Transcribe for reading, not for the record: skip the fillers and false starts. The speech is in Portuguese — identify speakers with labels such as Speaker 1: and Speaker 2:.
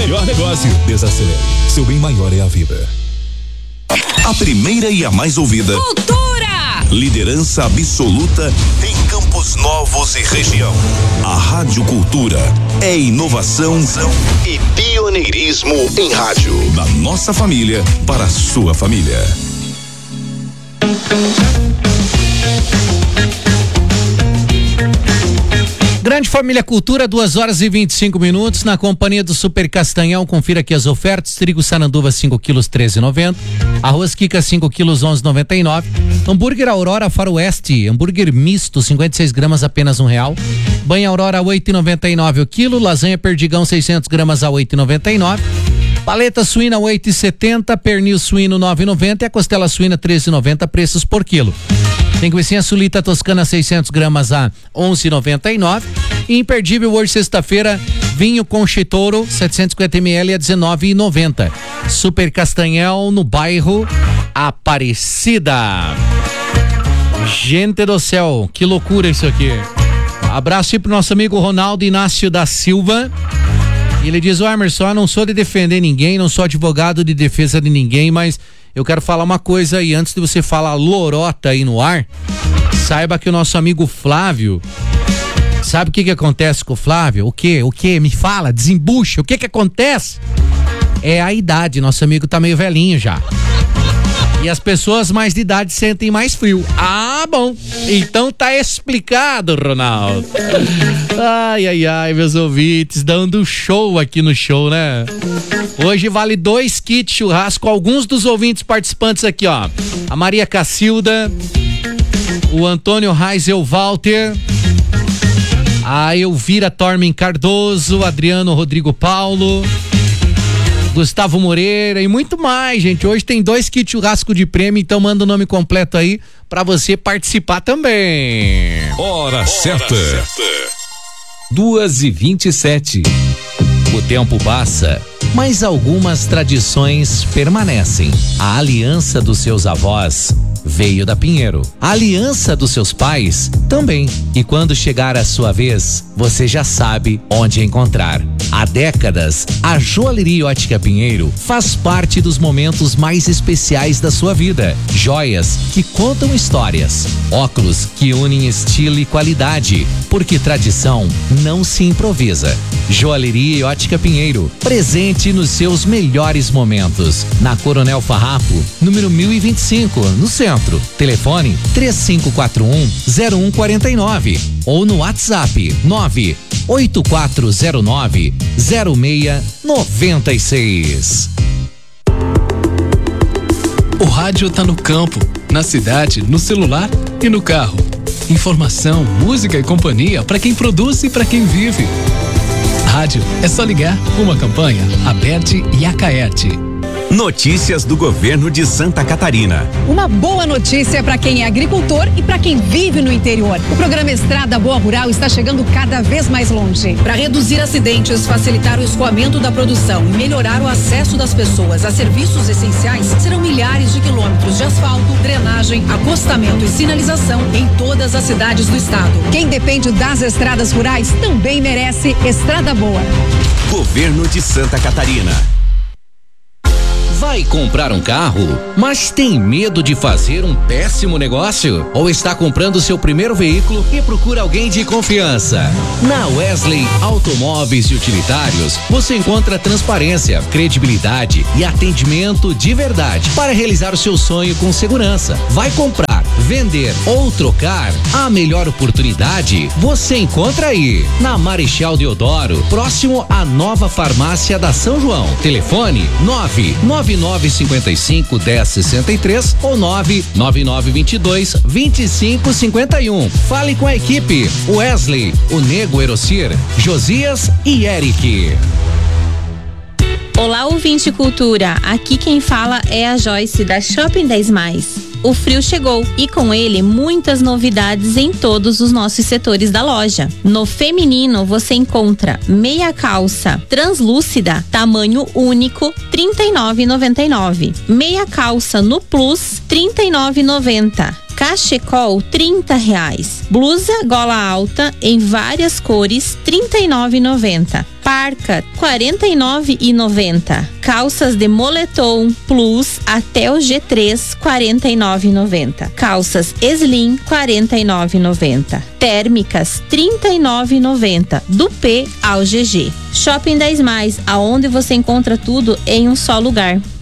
Speaker 1: melhor negócio. Desacelere. Seu bem maior é a vida.
Speaker 2: A primeira e a mais ouvida.
Speaker 3: Cultura!
Speaker 2: Liderança absoluta em Campos Novos e região. A Rádio Cultura é inovação e pioneirismo em rádio. Da nossa família para a sua família.
Speaker 4: Grande Família Cultura, 2h25 na companhia do Super Castanhão. Confira aqui as ofertas: trigo Saranduva 5 quilos 13,90, arroz Kika 5 quilos 11,99, hambúrguer Aurora Faroeste, hambúrguer misto 56 gramas apenas R$1, banha Aurora 8,99 o quilo, lasanha Perdigão 600 gramas a 8,99, paleta suína 8,70, pernil suíno 9,90 e a costela suína 13,90 preços por quilo. Linguiça sulita toscana 600 gramas a 11,99. E imperdível hoje sexta-feira, vinho Conchitouro 750 ml a 19,90. Super Castanhão no bairro Aparecida. Gente do céu, que loucura isso aqui. Abraço aí pro nosso amigo Ronaldo Inácio da Silva. Ele diz: "Ô Emerson, eu não sou de defender ninguém, não sou advogado de defesa de ninguém, mas eu quero falar uma coisa aí, antes de você falar lorota aí no ar, saiba que o nosso amigo Flávio, sabe o que acontece com o Flávio? O que? Me fala, desembucha, o que acontece? É a idade, nosso amigo tá meio velhinho já. E as pessoas mais de idade sentem mais frio. Ah, bom, então tá explicado, Ronaldo. Ai, meus ouvintes, dando show aqui no show, né? Hoje vale 2 kits churrasco, alguns dos ouvintes participantes aqui, ó. A Maria Cacilda, o Antônio Reisel Walter, a Elvira Tormen Cardoso, Adriano Rodrigo Paulo, Gustavo Moreira e muito mais, gente. Hoje tem 2 kits churrasco de prêmio, então manda o nome completo aí pra você participar também.
Speaker 1: Hora certa.
Speaker 5: 2h27. O tempo passa, mas algumas tradições permanecem. A aliança dos seus avós veio da Pinheiro. A aliança dos seus pais também. E quando chegar a sua vez, você já sabe onde encontrar. Há décadas, a Joalheria Ótica Pinheiro faz parte dos momentos mais especiais da sua vida. Joias que contam histórias. Óculos que unem estilo e qualidade. Porque tradição não se improvisa. Joalheria Ótica Pinheiro, presente nos seus melhores momentos. Na Coronel Farrapo, número 1025, no centro. Telefone 3541-0149 ou no WhatsApp 98409-0696.
Speaker 6: O rádio tá no campo, na cidade, no celular e no carro. Informação, música e companhia para quem produz e para quem vive. Rádio é só ligar. Uma campanha Aberte e Acaerte.
Speaker 2: Notícias do governo de Santa Catarina.
Speaker 3: Uma boa notícia para quem é agricultor e para quem vive no interior. O programa Estrada Boa Rural está chegando cada vez mais longe. Para reduzir acidentes, facilitar o escoamento da produção e melhorar o acesso das pessoas a serviços essenciais, serão milhares de quilômetros de asfalto, drenagem, acostamento e sinalização em todas as cidades do estado. Quem depende das estradas rurais também merece Estrada Boa.
Speaker 2: Governo de Santa Catarina.
Speaker 5: Vai comprar um carro, mas tem medo de fazer um péssimo negócio? Ou está comprando seu primeiro veículo e procura alguém de confiança? Na Wesley Automóveis e Utilitários, você encontra transparência, credibilidade e atendimento de verdade para realizar o seu sonho com segurança. Vai comprar, vender ou trocar? A melhor oportunidade você encontra aí, na Marechal Deodoro, próximo à nova farmácia da São João. Telefone 99955-1063 ou 99922-2551. Fale com a equipe Wesley, o Nego Erocir, Josias e Eric.
Speaker 7: Olá, ouvinte Cultura, aqui quem fala é a Joyce da Shopping 10+. O frio chegou e com ele muitas novidades em todos os nossos setores da loja. No feminino você encontra meia calça translúcida, tamanho único, R$ 39,99. Meia calça no Plus, R$ 39,90. Cachecol, R$30. Blusa gola alta em várias cores, R$ 39,90. Parca, R$ 49,90. Calças de moletom plus até o G3, R$ 49,90. Calças slim, R$ 49,90. Térmicas, R$ 39,90. Do P ao GG. Shopping 10 Mais, aonde você encontra tudo em um só lugar.